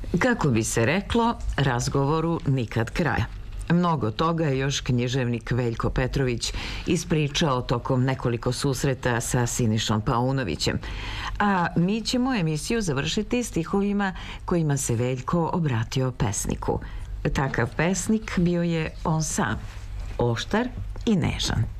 Kako bi se reklo, razgovoru nikad kraja. Mnogo toga je još književnik Veljko Petrović ispričao tokom nekoliko susreta sa Sinišom Paunovićem. A mi ćemo emisiju završiti stihovima kojima se Veljko obratio pesniku. Takav pesnik bio je on sam, oštar i nežan.